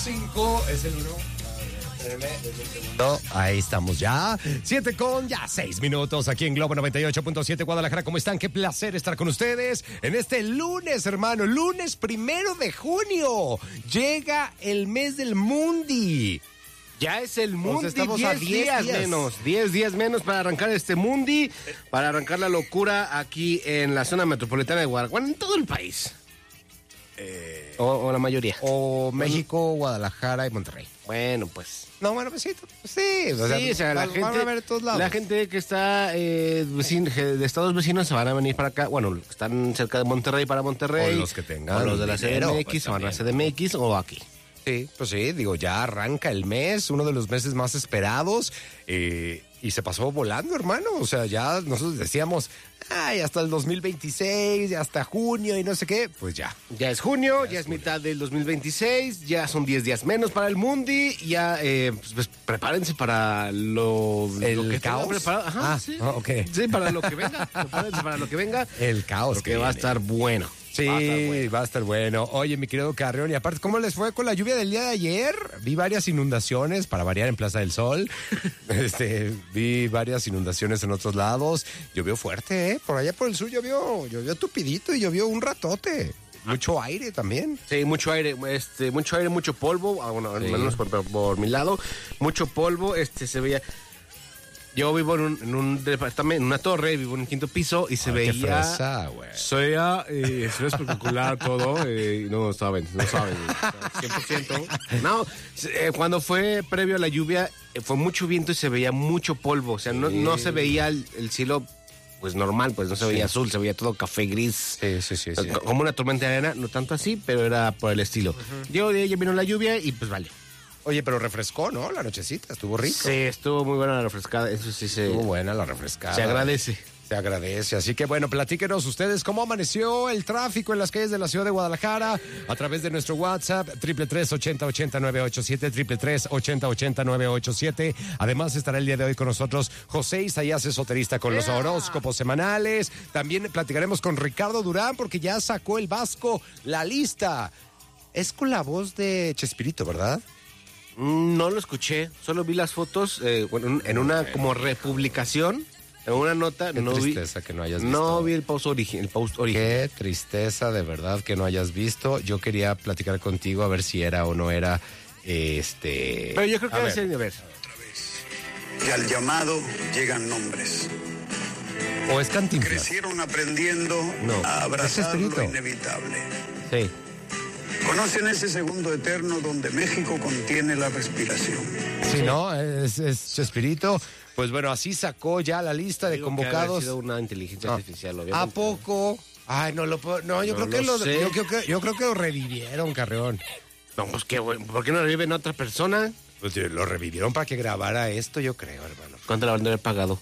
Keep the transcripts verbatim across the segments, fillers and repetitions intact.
cinco es el uno. No, ahí estamos ya. Siete con ya seis minutos aquí en Globo noventa y ocho punto siete Guadalajara. ¿Cómo están? Qué placer estar con ustedes en este lunes, hermano. Lunes primero de junio. Llega el mes del Mundi. Ya es el Mundi, Pues estamos diez a diez días, días menos, diez días menos para arrancar este Mundi, para arrancar la locura aquí en la zona metropolitana de Guadalajara, en todo el país. Eh, o, o la mayoría. O México, Guadalajara y Monterrey. Bueno, pues. No, bueno, pues sí, sí. O sea, sí, o sea, la van, gente, van a ver de todos lados. la gente que está eh, vecin, de estados vecinos se van a venir para acá. Bueno, los que están cerca de Monterrey para Monterrey. O los que tengan o los de la dinero, C D M X pues, se van a también. C D M X o aquí. Sí, pues sí, digo, ya arranca el mes, uno de los meses más esperados, eh, y se pasó volando, hermano. O sea, ya nosotros decíamos, ay, hasta el dos mil veintiséis, hasta junio y no sé qué, pues ya. Ya es junio, ya, Ya es, es mitad del dos mil veintiséis, ya son diez días menos para el Mundi, ya eh, pues, pues, prepárense para lo, ¿El lo que caos? tengan preparado. Ajá, Ah, sí. ah, ok. Sí, para lo que venga, prepárense para lo que venga. El caos Porque que va a viene. estar bueno. Sí, Va a estar bueno. va a estar bueno. Oye, mi querido Carrión, y aparte, ¿cómo les fue con la lluvia del día de ayer? Vi varias inundaciones, para variar, en Plaza del Sol. este, vi varias inundaciones en otros lados. Llovió fuerte, ¿eh? Por allá por el sur llovió, llovió tupidito y llovió un ratote. Mucho aire también. Sí, mucho aire, este, mucho aire, mucho polvo, ah, bueno, al Sí. menos por, por, por mi lado, mucho polvo, este, se veía. Yo vivo en un, en un departamento, en una torre, vivo en un quinto piso y se Ay, qué veía. fresa, güey. Se veía, eh, se veía espectacular todo. Eh, no saben, no saben. cien por ciento. No, eh, cuando fue previo a la lluvia, eh, fue mucho viento y se veía mucho polvo. O sea, no, no se veía el, el cielo pues normal, pues no se veía azul, se veía todo café gris. Sí, sí, sí. sí. Como una tormenta de arena, no tanto así, pero era por el estilo. Uh-huh. Yo de ella vino la lluvia y pues vale. Oye, pero refrescó, ¿no? La nochecita, estuvo rico. Sí, estuvo muy buena la refrescada, eso sí se... Estuvo buena la refrescada. Se agradece. Se agradece. Así que bueno, platíquenos ustedes cómo amaneció el tráfico en las calles de la ciudad de Guadalajara a través de nuestro WhatsApp, triple tres, ochenta, ochenta, nueve ocho siete, triple tres, ochenta, ochenta, nueve ocho siete. Además estará el día de hoy con nosotros José Isaías, esoterista, con los horóscopos semanales. También platicaremos con Ricardo Durán porque ya sacó el Vasco la lista. Es con la voz de Chespirito, ¿verdad? No lo escuché, solo vi las fotos eh, bueno, en una como republicación, en una nota. Qué no tristeza vi, que no hayas visto. No vi el post original. El post original. Qué tristeza de verdad que no hayas visto. Yo quería platicar contigo a ver si era o no era este. Pero yo creo que a debe ver. ser de ver. Y al llamado llegan nombres. O es Cantinflas. Crecieron aprendiendo No, a es abrazar lo Chespirito. inevitable. Sí. Conocen ese segundo eterno donde México contiene la respiración. Sí, no, es, es Chespirito. Pues bueno, así sacó ya la lista de Digo que ha de haber convocados. sido una inteligencia Ah. artificial, ¿A obviamente. poco? Ay, no lo puedo. No, yo No creo que lo lo, sé. yo, creo que yo creo que lo revivieron, Carreón. No, pues qué bueno. ¿Por qué no reviven a otra persona? Pues lo revivieron para que grabara esto, yo creo, hermano. ¿Cuánto le van a haber pagado?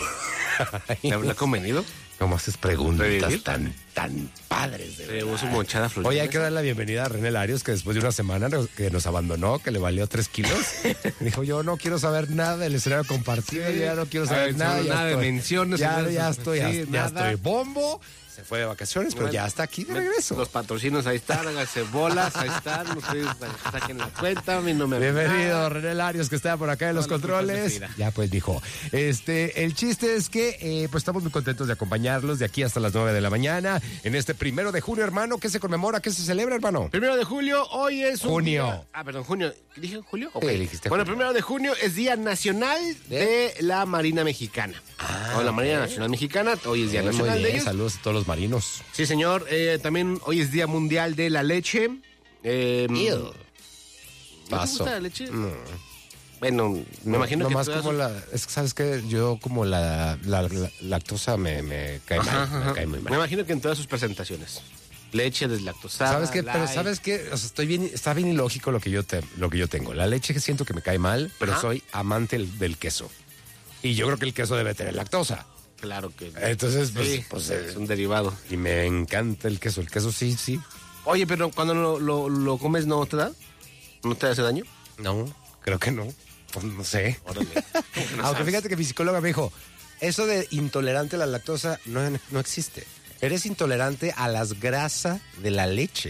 ¿Le habrá convenido? ¿Cómo haces preguntas ¿Revivir? tan, tan padres de Se verdad? llevó su mochada florida. Oye, hay que dar la bienvenida a René Larios, que después de una semana nos- que nos abandonó, que le valió tres kilos. Dijo, yo no quiero saber nada del escenario compartido, Sí. ya no quiero A saber ver, nada. ya nada de estoy- menciones, Ya, nada de- ya estoy, ya, sí, ya nada. estoy bombo. Se fue de vacaciones, pero ya está aquí de regreso. Los patrocinos ahí están, háganse bolas, ahí están. Ustedes saquen la cuenta, a mí no me... Bienvenido, René Larios, que está por acá en los Todas las controles. culpas de Frida. Ya pues dijo. Este, el chiste es que eh, pues estamos muy contentos de acompañarlos de aquí hasta las nueve de la mañana. En este primero de junio, hermano, ¿qué se conmemora? ¿Qué se celebra, hermano? Primero de julio, hoy es un Junio. día- Ah, perdón, junio. ¿Dije julio? Ok. Sí, dijiste Bueno, junio. primero de junio es Día Nacional ¿De? de la Marina Mexicana. Ah, o la Marina ok. Nacional Mexicana, hoy es Día Eh, muy Nacional de bien, ellos. saludos a todos los marinos. Sí, señor. Eh, también hoy es Día Mundial de la Leche. Eh, ¿no te Paso. gusta la leche? No. Bueno, me No, imagino que... nomás todas como sus- la, es que sabes que yo como la, la- la lactosa me, me cae mal, Ajá, me ajá. cae muy Me mal. imagino que en todas sus presentaciones. Leche deslactosada. ¿Sabes qué? Pero light. sabes qué, o sea, estoy bien, está bien ilógico lo que yo te, lo que yo tengo. La leche que siento que me cae mal, pero Ajá. soy amante del, del queso. Y yo creo que el queso debe tener lactosa. Claro que... Entonces, pues, Sí, pues, es eh, un derivado. y me encanta el queso. El queso sí, sí. Oye, pero cuando lo, lo, lo comes, ¿no te da? ¿No te hace daño? No, creo que no. Pues no sé. Órale. ¿Cómo que no Aunque sabes? fíjate que mi psicóloga me dijo, eso de intolerante a la lactosa no, no existe. Eres intolerante a las grasas de la leche.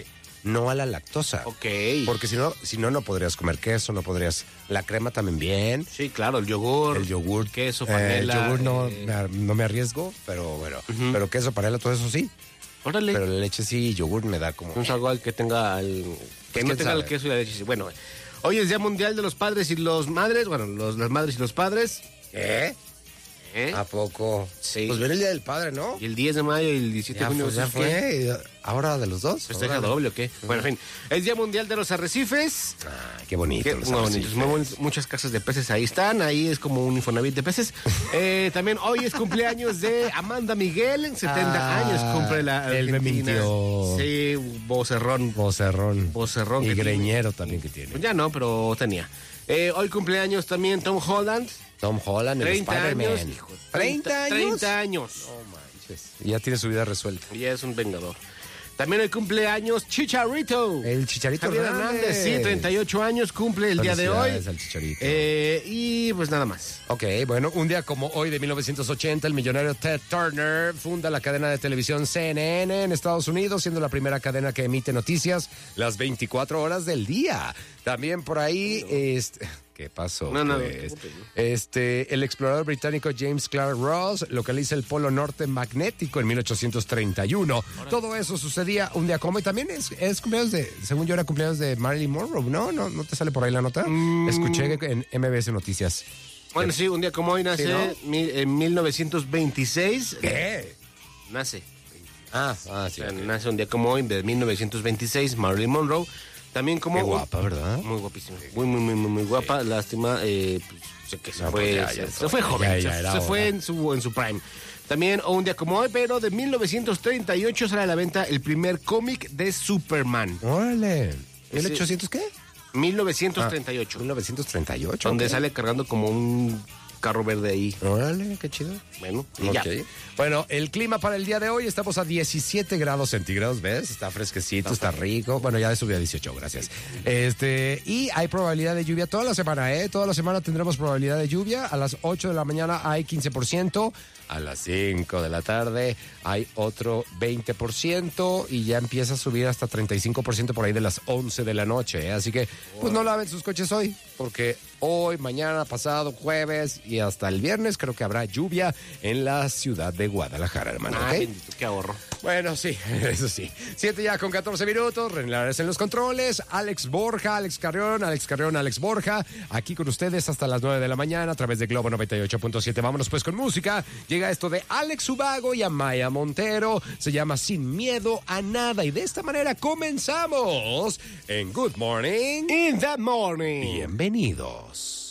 no a la lactosa. Ok. Porque si no, si no, no podrías comer queso, no podrías... La crema también bien. Sí, claro, el yogur. El yogur. Queso, Eh, panela. el yogur no, eh, me ar- no me arriesgo, pero bueno. Pero queso, panela, todo eso sí. Órale. Pero la leche sí, yogur me da como... No es algo al que tenga el, que Pues, no ¿quién tenga el sabe? queso y la leche. Sí. Bueno, hoy es Día Mundial de los Padres y los Madres. Bueno, los, las madres y los padres. ¿Eh? ¿Eh? ¿A poco? Sí. Pues viene el Día del Padre, ¿no? Y el diez de mayo y el diecisiete Ya, de junio. pues, ya ¿eso qué? fue. ¿Ahora de los dos? ¿Festeja Órale. doble o qué? Bueno, en fin. Es Día Mundial de los Arrecifes. Ah, qué bonito. Qué- los muy arrecifes. bonitos, muy bonitos. Muchas casas de peces ahí están. Ahí es como un Infonavit de peces. Eh, también hoy es cumpleaños de Amanda Miguel. setenta Ah, años cumple la él me Argentina. mintió. Sí, vocerrón. Vocerrón. Vocerrón Y que tiene. greñero también que tiene. Pues ya no, pero tenía. Eh, hoy cumpleaños también Tom Holland. Tom Holland, el treinta Spider-Man. años. hijo, ¿treinta años? treinta años. No manches. Y ya tiene su vida resuelta. Y ya es un vengador. También hoy cumpleaños Chicharito. El Chicharito Javier Hernández. Hernández, sí, treinta y ocho años, cumple el día de hoy. Felicidades al Chicharito. Eh, y pues nada más. Ok, bueno, un día como hoy de mil novecientos ochenta, el millonario Ted Turner funda la cadena de televisión C N N en Estados Unidos, siendo la primera cadena que emite noticias las veinticuatro horas del día. También por ahí, este... ¿Qué pasó? No, no, no, pues? te preocupes, ¿no? Este, el explorador británico James Clark Ross localiza el polo norte magnético en mil ochocientos treinta y uno. Todo eso sucedía un día como, y también es, es cumpleaños de, según yo era cumpleaños de Marilyn Monroe, ¿no? ¿No, no te sale por ahí la nota? Mm. Escuché en M B S Noticias. Bueno, sí, un día como hoy nace Sí, ¿no? mil- en mil novecientos veintiséis. ¿Qué? Nace. Ah, ah, sí. O sea, ok. nace un día como hoy de mil novecientos veintiséis, Marilyn Monroe. También como... Qué guapa, ¿verdad? Muy guapísima. Muy, muy, muy, muy, muy guapa. Lástima, eh, pues, sé que se No, fue, pues ya, se, ya, se fue ya, joven, ya se, era se hora. fue en su, en su prime. También o un día como hoy, pero de mil novecientos treinta y ocho sale a la venta el primer cómic de Superman. Órale. ¿mil ochocientos qué? mil novecientos treinta y ocho. mil novecientos treinta y ocho. Donde ok. sale cargando como un carro verde ahí. Órale, qué chido. Bueno, y Ok. ya. Bueno, el clima para el día de hoy, estamos a diecisiete grados centígrados, ¿ves? Está fresquecito, está rico. Bueno, ya subió a dieciocho, gracias. Este, y hay probabilidad de lluvia toda la semana, ¿eh? Toda la semana tendremos probabilidad de lluvia. A las ocho de la mañana hay quince por ciento. A las cinco de la tarde hay otro veinte por ciento. Y ya empieza a subir hasta treinta y cinco por ciento por ahí de las once de la noche, ¿eh? Así que, pues no laven sus coches hoy, porque hoy, mañana, pasado, jueves y hasta el viernes creo que habrá lluvia en la ciudad de Guadalajara, hermano. Ah, ¿ok? bendito, qué ahorro. Bueno, sí, eso sí. Siete ya con catorce minutos, Renelares en los controles, Alex Borja, Alex Carrión, Alex Carrión, Alex Borja, aquí con ustedes hasta las nueve de la mañana a través de Globo noventa y ocho punto siete. Vámonos pues con música. Llega esto de Alex Ubago y Amaya Montero. Se llama Sin Miedo a Nada. Y de esta manera comenzamos en Good Morning. In the morning. Bienvenidos.